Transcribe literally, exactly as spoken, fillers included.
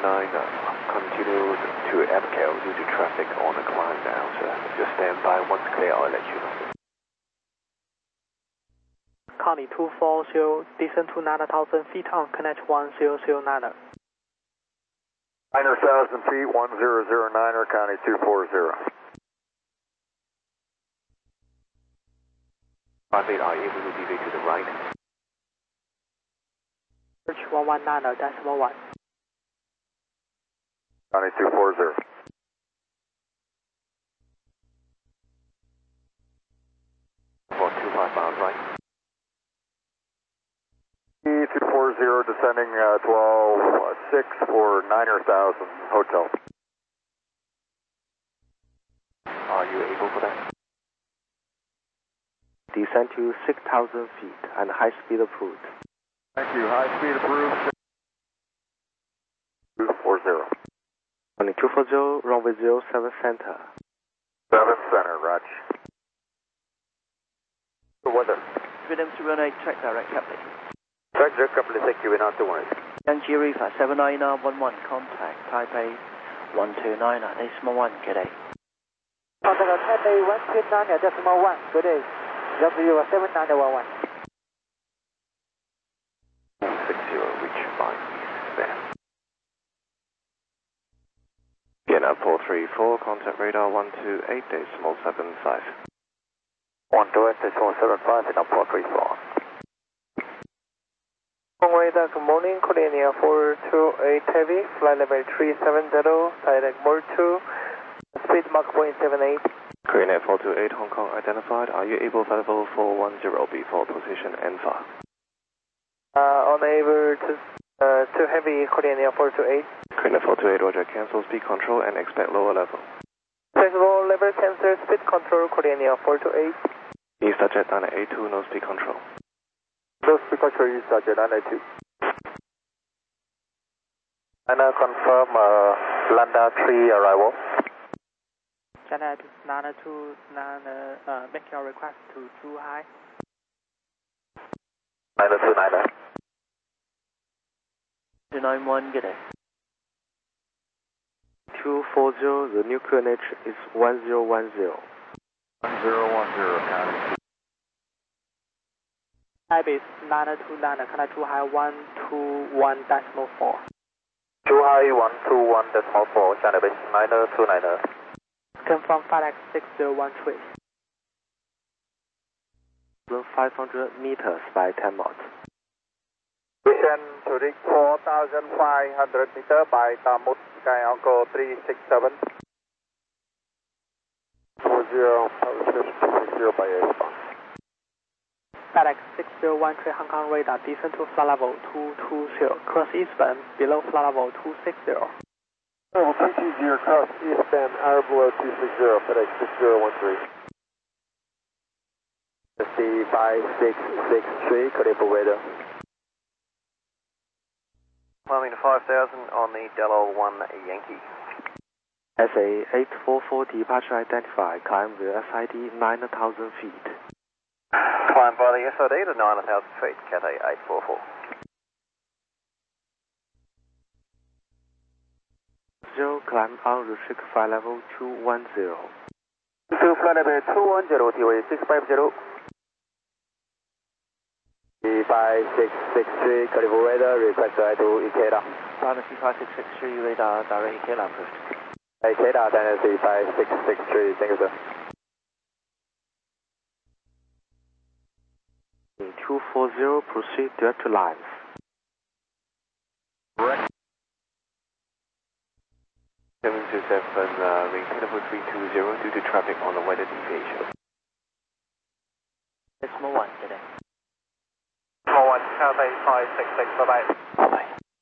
nine, uh, continue to Abigail due to traffic on the climb now, sir. Just stand by. Once clear, I'll let you know. County two four zero, descend to nine thousand feet on connect one zero zero nine. nine thousand feet, one zero zero nine, County two four zero. five eight, are you able to deviate to the right? Search one one nine decimal one. County two four zero. For two five miles right. E two four zero descending uh, twelve six for niner thousand hotel. Are you able for that? Descend to six thousand feet and high speed approved. Thank you. High speed approved. two four zero. Only two four zero, runway zero seven center. seven center, Roger. The weather. Freedom to run eight, track direct Capley. Track direct Capley, thank you, not to worry. Yankee Reefer seven nine one one, contact Taipei one two nine, decimal one, good day. Contact Taipei one two nine decimal one, good day. W seven nine one one. six zero, reach five, there. Vienna four three four, contact radar one two eight, decimal seven five. one two eight, decimal seven five, Vienna four three four. Radar, good morning, Korean Air four two eight Heavy, flight level three seven zero, direct mode two, speed Mach point seven eight. Korean Air four two eight, Hong Kong identified. Are you able for level four one zero before position N V A? Uh, unable to, uh, to Heavy, Korean Air four two eight. Korean Air four two eight, roger, cancel speed control and expect lower level. Flexible level cancel, speed control, Korean Air four two eight. Easter Jet nine eight two, no speed control. No speed control, Easter Jet nine eight two. And I confirm uh, Lambda three arrival. China nine two nine, uh, make your request to Zhuhai. nine two nine. two nine one, good day. two four zero, the new Q N H is one zero one zero. one zero one zero, County. Taipei nine two nine, connect Zhuhai one two one decimal four. Zhuhai one two one decimal four, China base nine two nine. Confirm FedEx six zero one three. five hundred meters by ten knots. Descend to reach four thousand five hundred meters by Tamut Sky Uncle three six seven. four zero, six zero by A. FedEx six zero one three Hong Kong radar, descend to flight level two two zero, cross eastbound below flight level two six zero. Level two two zero, cross eastbound, hour below two six zero, FedEx six zero one three. S C five six six three, critical weather. Climbing to five thousand on the Delaware one Yankee. S A eight four four departure identified, climb with S I D nine thousand feet. Climb by the S I D to nine thousand feet, Cathay eight four four. Zero, climb on restrict flight level two one zero. To flight level two one zero, T W six five zero. five six six three, critical weather, request I to Ikeda. Dynasty five six six three, radar direct Ikeda approved. Ikeda, Dynasty five six six three, thank you sir. two four zero, proceed direct to lines. Correct. seven two seven, uh, maintain level three two zero due to traffic on the weather deviation. Decimal one, good day. Decimal one, Cathay five six six, bye bye. Bye bye.